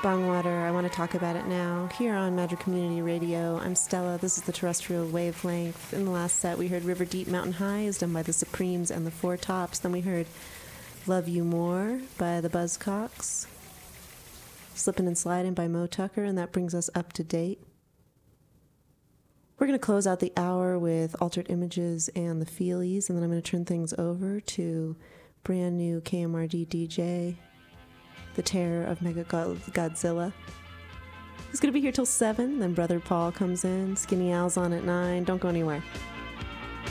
Bongwater, I want to talk about it now. Here on Magic Community Radio, I'm Stella. This is the terrestrial wavelength. In the last set, we heard River Deep Mountain High is done by the Supremes and the Four Tops. Then we heard Love You More by the Buzzcocks. Slippin' and Slidin' by Mo Tucker, and that brings us up to date. We're going to close out the hour with Altered Images and the Feelies, and then I'm going to turn things over to brand new KMRD DJ, the Terror of Mega Godzilla. He's going to be here till 7, then Brother Paul comes in, Skinny Al's on at 9. Don't go anywhere.